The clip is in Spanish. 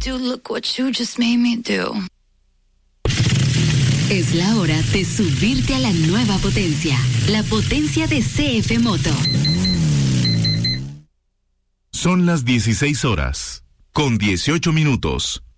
do, look what you just made me do. Es la hora de subirte a la nueva potencia, la potencia de CF Moto. Son las 16 horas, con 18 minutos.